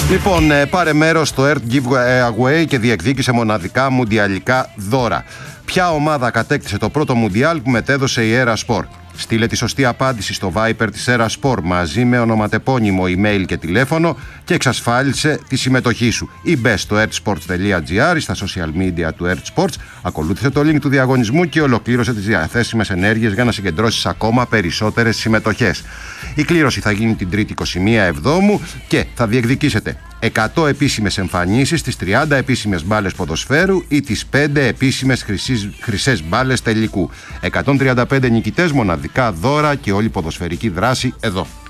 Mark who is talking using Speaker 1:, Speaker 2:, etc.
Speaker 1: Λοιπόν, πάρε μέρος στο Earth Giveaway και διεκδίκησε μοναδικά μουντιαλικά δώρα. Ποια ομάδα κατέκτησε το πρώτο μουντιάλ που μετέδωσε η Era Sport? Στείλε τη σωστή απάντηση στο Viper της Era Sport μαζί με ονοματεπώνυμο, email και τηλέφωνο και εξασφάλισε τη συμμετοχή σου. Ή μπες στο earthsports.gr ή στα social media του Earth Sports, ακολούθησε το link του διαγωνισμού και ολοκλήρωσε τις διαθέσιμες ενέργειες για να συγκεντρώσεις ακόμα περισσότερες συμμετοχές. Η κλήρωση θα γίνει την 3η 21 Εβδόμου και θα διεκδικήσετε 100 επίσημες εμφανίσεις, τις 30 επίσημες μπάλες ποδοσφαίρου ή τις 5 επίσημες χρυσές μπάλες τελικού. 135 νικητές, μοναδικά δώρα και όλη η ποδοσφαιρική δράση εδώ.